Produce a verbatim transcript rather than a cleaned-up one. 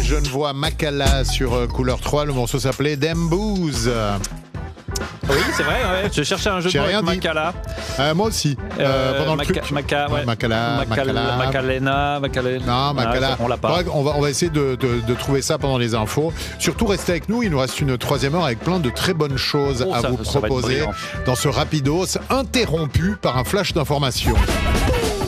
Genevois Makala sur euh, Couleur trois. Le morceau s'appelait Dembooz. Oui, c'est vrai, ouais. Je cherchais un jeu de mots avec Makala. Euh, moi aussi. Euh, Euh, pendant Maca- le truc. Maca- ouais. Makala, Macal- Makala. Macalena, Macalena. Non, Makala. Ah, on l'a pas. Faudra- On va, on va essayer de, de- de trouver ça pendant les infos. Surtout, restez avec nous. Il nous reste une troisième heure avec plein de très bonnes choses Oh, à ça- vous ça va être proposer brillant. dans ce rapidos interrompu par un flash d'information.